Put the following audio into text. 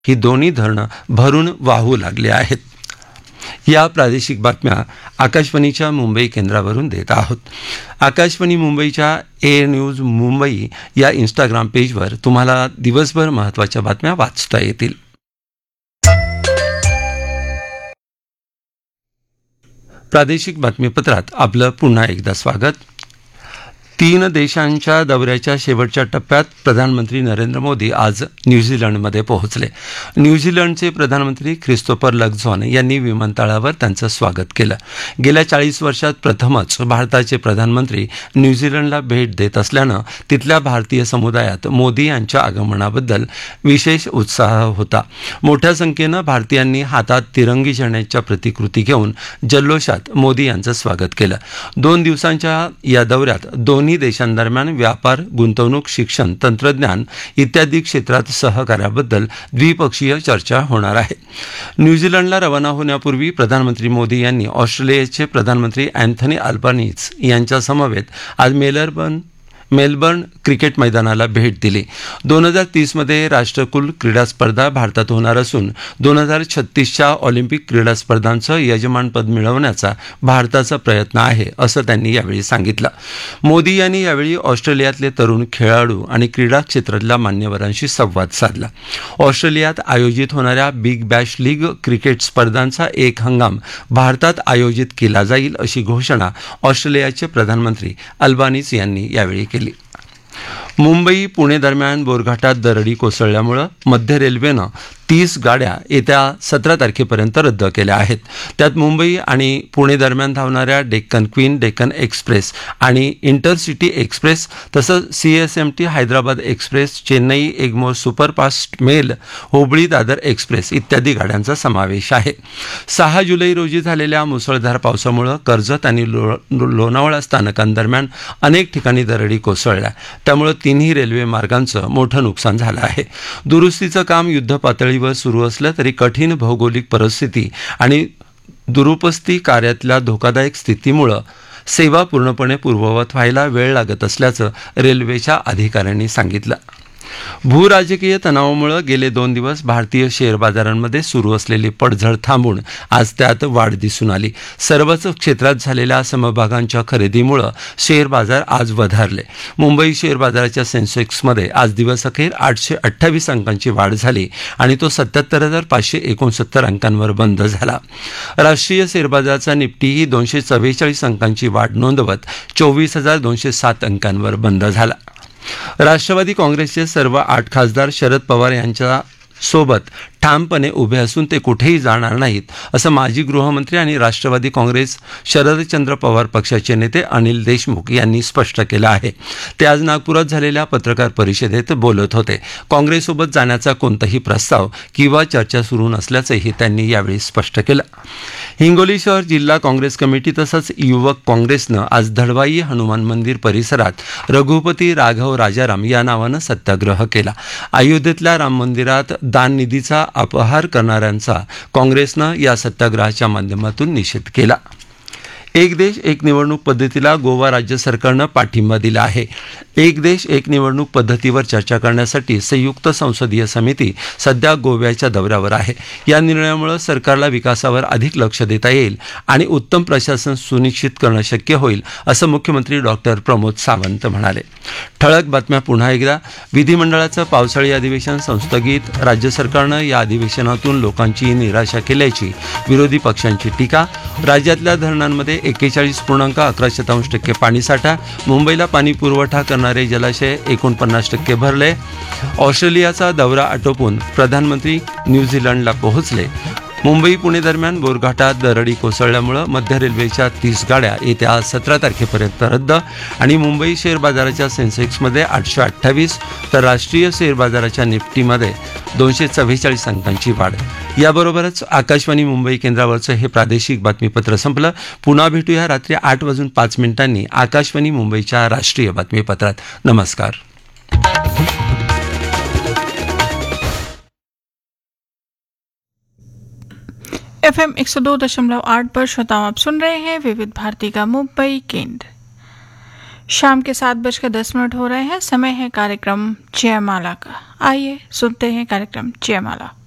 ही दोन्ही धरणं भरून वाहू लागली आहेत. या प्रादेशिक बातम्या आकाशवाणीच्या मुंबई केंद्रावरून देत आहोत. आकाशवाणी मुंबईच्या ए न्यूज मुंबई या इंस्टाग्राम पेजवर तुम्हाला दिवसभर महत्त्वाच्या बातम्या वाचता येतील. प्रादेशिक बातमीपत्रात आपलं पुन्हा एकदा स्वागत. 3 देशांच्या दौऱ्याच्या शेवटच्या टप्प्यात प्रधानमंत्री नरेंद्र मोदी आज न्यूझीलंडमध्ये पोहोचले. न्यूझीलंडचे प्रधानमंत्री ख्रिस्तोफर लक्झॉन यांनी विमानतळावर त्यांचं स्वागत केलं. गेल्या 40 वर्षात प्रथमच भारताचे प्रधानमंत्री न्यूझीलंडला भेट देत असल्यानं तिथल्या भारतीय समुदायात मोदी यांच्या आगमनाबद्दल विशेष उत्साह होता. मोठ्या संख्येनं भारतीयांनी हातात तिरंगी झेंड्याच्या प्रतिकृती घेऊन जल्लोषात मोदी यांचं स्वागत केलं. 2 दिवसांच्या या दौऱ्यात दोन्ही देशांदरम्यान व्यापार, गुंतवणूक, शिक्षण, तंत्रज्ञान इत्यादी क्षेत्रात सहकार्याबद्दल द्विपक्षीय चर्चा होणार आहे. न्यूझीलंडला रवाना होण्यापूर्वी प्रधानमंत्री मोदी यांनी ऑस्ट्रेलियाचे प्रधानमंत्री अँथनी अल्बानीज यांच्या समवेत आज मेलबर्न क्रिकेट मैदानाला भेट दिली. 2030मध्ये राष्ट्रकुल क्रीडा स्पर्धा भारतात होणार असून 2036च्या ऑलिम्पिक क्रीडा स्पर्धांचं यजमानपद मिळवण्याचा भारताचा प्रयत्न आहे असं त्यांनी यावेळी सांगितलं. मोदी यांनी यावेळी ऑस्ट्रेलियातले तरुण खेळाडू आणि क्रीडा क्षेत्रातल्या मान्यवरांशी संवाद साधला. ऑस्ट्रेलियात आयोजित होणाऱ्या बिग बॅश लीग क्रिकेट स्पर्धांचा एक हंगाम भारतात आयोजित केला जाईल अशी घोषणा ऑस्ट्रेलियाचे प्रधानमंत्री अल्बानीज यांनी यावेळी केली. मुंबई पुणे दरम्यान बोरघाटात दरडी कोसळल्यामुळे मध्य रेल्वेनं 30 गाड्या येत्या 17 तारखेपर्यंत रद्द केल्या आहेत. त्यात मुंबई आणि पुणे दरम्यान धावणाऱ्या डेक्कन क्वीन, डेक्कन एक्सप्रेस आणि इंटरसिटी एक्सप्रेस तसंच CSMT Hyderabad express, Chennai Egmore superfast mail, Hubli Dadar express इत्यादी गाड्यांचा समावेश आहे. 6 जुलै रोजी झालेल्या मुसळधार पावसामुळे कर्जत आणि लोणावळा स्थानकांदरम्यान अनेक ठिकाणी दरडी कोसळल्या. त्यामुळे तिन्ही रेल्वे मार्गांचं मोठं नुकसान झालं आहे. दुरुस्तीचं काम युद्धपातळीवर सुरू असलं तरी कठीण भौगोलिक परिस्थिती आणि दुरुपस्ती कार्यातल्या धोकादायक स्थितीमुळे सेवा पूर्णपणे पूर्ववत व्हायला वेळ लागत असल्याचं रेल्वेच्या अधिकाऱ्यांनी सांगितलं. भूराजकीय तणावामुळे गेले 2 दिवस भारतीय शेअर बाजारांमध्ये सुरू असलेली पडझड थांबून आज त्यात वाढ दिसून आली. सर्वच क्षेत्रात झालेल्या समभागांच्या खरेदीमुळे शेअर बाजार आज वधारले. मुंबई शेअर बाजाराच्या सेन्सेक्समध्ये आज दिवसअखेर 828 अंकांची वाढ झाली आणि तो 77,569 अंकांवर बंद झाला. राष्ट्रीय शेअर बाजाराचा निफ्टीही 244 अंकांची वाढ नोंदवत 24,207 अंकांवर बंद झाला. राष्ट्रवादी काँग्रेसचे सर्व 8 खासदार शरद पवार यांच्या सोबत ठामपणे उभे असून ते कुठेही जाणार नाहीत असं माजी गृहमंत्री आणि राष्ट्रवादी काँग्रेस शरदचंद्र पवार पक्षाचे नेते अनिल देशमुख यांनी स्पष्ट केलं आहे. ते आज नागपुरात झालेल्या पत्रकार परिषदेत बोलत होते. काँग्रेससोबत जाण्याचा कोणताही प्रस्ताव किंवा चर्चा सुरू नसल्याचंही त्यांनी यावेळी स्पष्ट केलं. हिंगोली शहर जिल्हा काँग्रेस कमिटी तसंच युवक काँग्रेसनं आज धडवाई हनुमान मंदिर परिसरात रघुपती राघव राजाराम या नावानं सत्याग्रह केला. अयोध्येतल्या राम मंदिरात दान निधीचा अपहार करणाऱ्यांचा काँग्रेसनं या सत्याग्रहाच्या माध्यमातून निषेध केला. एक देश एक निवडणूक पद्धतीला गोवा राज्य सरकारनं पाठिंबा दिला आहे. एक देश एक निवडणूक पद्धतीवर चर्चा करण्यासाठी संयुक्त संसदीय समिती सध्या गोव्याच्या दौऱ्यावर आहे. या निर्णयामुळे सरकारला विकासावर अधिक लक्ष देता येईल आणि उत्तम प्रशासन सुनिश्चित करणं शक्य होईल असं मुख्यमंत्री डॉक्टर प्रमोद सावंत म्हणाले. ठळक बातम्या पुन्हा एकदा. विधिमंडळाचं पावसाळी अधिवेशन संस्थगित. राज्य सरकारनं या अधिवेशनातून लोकांची निराशा केल्याची विरोधी पक्षांची टीका. राज्यातल्या धरणांमध्ये 41.11% पाणीसाठा. मुंबईला पाणी पुरवठा करणारे जलाशय 49% भरले. ऑस्ट्रेलियाचा दौरा आटोपून प्रधानमंत्री न्यूझीलंडला पोहोचले. मुंबई पुणे दरम्यान बोरघाटात दरडी कोसळल्यामुळे मध्य रेल्वेच्या 30 गाड्या येत्या 17 तारखेपर्यंत रद्द. आणि मुंबई शेअर बाजाराच्या सेन्सेक्समध्ये 828 तर राष्ट्रीय शेअर बाजाराच्या निफ्टीमध्ये 244 अंकांची वाढ. याबरोबरच आकाशवाणी मुंबई केंद्रावरचं हे प्रादेशिक बातमीपत्र संपलं. पुन्हा भेटूया रात्री 8:05 आकाशवाणी मुंबईच्या राष्ट्रीय बातमीपत्रात. नमस्कार. FM 102.8 पर श्रोताओं आप सुन रहे हैं विविध भारती का मुंबई केंद्र. शाम के 7:10 हो रहे हैं. समय है कार्यक्रम जयमाला का. आइए सुनते हैं कार्यक्रम जयमाला.